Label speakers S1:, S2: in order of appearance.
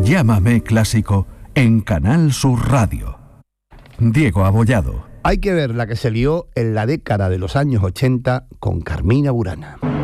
S1: Llámame Clásico en Canal Sur Radio. Diego Abollado.
S2: Hay que ver la que se lió en la década de los años 80 con Carmina Burana.